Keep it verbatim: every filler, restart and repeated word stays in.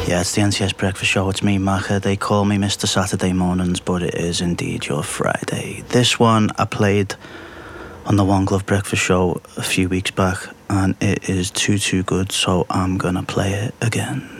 Yeah, it's the N C S Breakfast Show. It's me, Macha. They call me Mister Saturday Mornings, but it is indeed your Friday. This one I played on the One Glove Breakfast Show a few weeks back, and it is too, too good, so I'm gonna play it again.